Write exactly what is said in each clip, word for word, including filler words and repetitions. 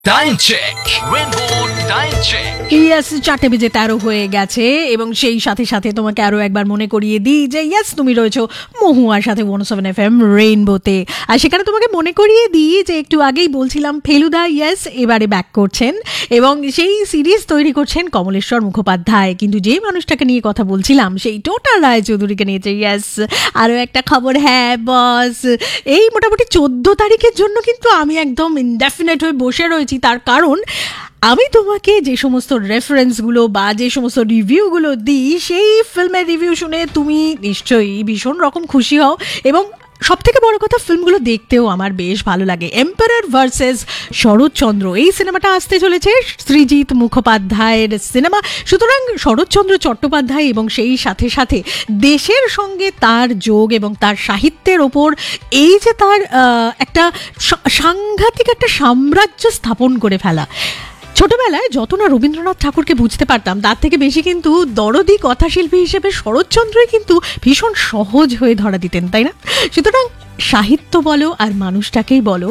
Time check rainbow time check. Yes, চারটে বেজে তেরো হয়ে গেছে এবং সেই সাথে সাথে তোমাকে আরো একবার মনে করিয়ে দিই যে ইয়েস, তুমি রয়েছো মহুয়ার সাথে ওয়ান সেভেন এফ এম রেইনবোতে। আর সেখানে তোমাকে মনে করিয়ে দিই যে একটু আগেই বলছিলাম ফেলুদা ইয়েস এবারে ব্যাক করছেন এবং সেই সিরিজ তৈরি করছেন কমলেশ্বর মুখোপাধ্যায়। কিন্তু যে মানুষটাকে নিয়ে কথা বলছিলাম সেই টোটাল রায়চৌধুরীকে নিয়েছে। ইয়েস, আরও একটা খবর, হ্যাঁ বস, এই মোটামুটি চোদ্দ তারিখের জন্য কিন্তু আমি একদম ইনডেফিনেট হয়ে বসে রয়েছি। তার কারণ আমি তোমাকে যে সমস্ত রেফারেন্সগুলো বা যে সমস্ত রিভিউগুলো দিই সেই ফিল্মের রিভিউ শুনে তুমি নিশ্চয়ই ভীষণ রকম খুশি হও এবং সব থেকে বড় কথা ফিল্মগুলো দেখতেও আমার বেশ ভালো লাগে। এম্পারার ভার্সেস শরৎচন্দ্র এই সিনেমাটা আসতে চলেছে, সৃজিত মুখোপাধ্যায়ের সিনেমা। সুতরাং শরৎচন্দ্র চট্টোপাধ্যায় এবং সেই সাথে সাথে দেশের সঙ্গে তার যোগ এবং তার সাহিত্যের ওপর এই যে তার একটা সাংঘাতিক একটা সাম্রাজ্য স্থাপন করে ফেলা। ছোটবেলায় যত না রবীন্দ্রনাথ ঠাকুরকে বুঝতে পারতাম তার থেকে বেশি কিন্তু দরদি কথাশিল্পী হিসেবে শরৎচন্দ্রই কিন্তু ভীষণ সহজ হয়ে ধরা দিতেন, তাই না? সুতরাং সাহিত্য বলো আর মানুষটাকেই বলো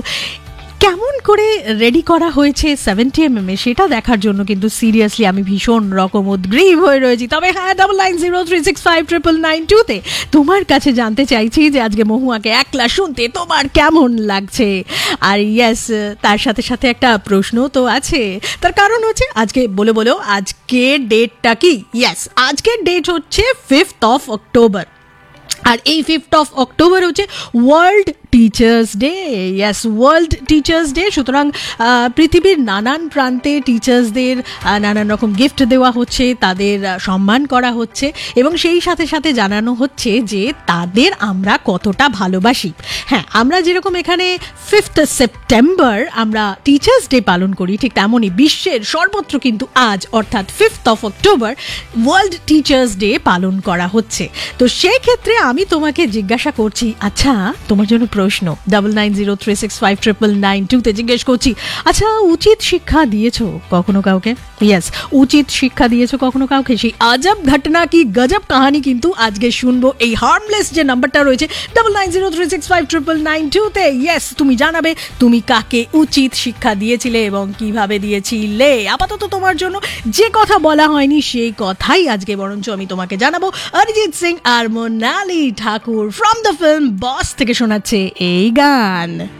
কেমন করে রেডি করা হয়েছে সেভেন্টি এম এম এ সেটা দেখার জন্য কিন্তু সিরিয়াসলি আমি ভীষণ রকম উদ্গ্রীব হয়ে রয়েছি। তবে হ্যাঁ, double nine zero three six five triple nine টুতে তোমার কাছে জানতে চাইছি যে আজকে মহুয়াকে একলা শুনতে তোমার কেমন লাগছে। আর ইয়েস, তার সাথে সাথে একটা প্রশ্ন তো আছে, তার কারণ হচ্ছে আজকে বলে বলো আজকে ডেটটা কি? ইয়েস, আজকের ডেট হচ্ছে ফিফথ অফ অক্টোবর আর এই ফিফথ অফ অক্টোবর হচ্ছে world teachers day. Yes, world teachers day. সুতরাং পৃথিবীর নানান প্রান্তে টিচার্সদের নানান রকম গিফট দেওয়া হচ্ছে, তাদের সম্মান করা হচ্ছে এবং সেই সাথে সাথে জানানো হচ্ছে যে তাদের আমরা কতটা ভালোবাসি। হ্যাঁ, আমরা যেরকম এখানে ফিফথ সেপ্টেম্বর আমরা টিচার্স ডে পালন করি, ঠিক তেমনই বিশ্বের সর্বত্র কিন্তু আজ অর্থাৎ fifth of October world teachers day পালন করা হচ্ছে। তো সেই ক্ষেত্রে আমি তোমাকে জিজ্ঞাসা করছি, আচ্ছা তোমার জন্য প্রশ্ন, double nine zero three six five triple nine টুতে জিজ্ঞেস করছি, আচ্ছা উচিত শিক্ষা দিয়েছো কখনো কাউকে? ইয়েস, উচিত শিক্ষা দিয়েছো কখনো কাউকে? সেই আজব ঘটনা কি গজব কাহানি কিন্তু আজকে শুনবো এই হার্মলেস যে নাম্বারটা রয়েছে double nine zero three six five triple nine টুতে। ইয়েস, তুমি জানাবে তুমি কাকে উচিত শিক্ষা দিয়েছিলে এবং কিভাবে দিয়েছিলে। আপাতত তোমার জন্য যে কথা বলা হয়নি সেই কথাই আজকে বরঞ্চ আমি তোমাকে জানাবো। অরিজিৎ সিং আর মোনালি ঠাকুর ফ্রম দ্য ফিল্ম বস থেকে শোনাচ্ছে এই গান।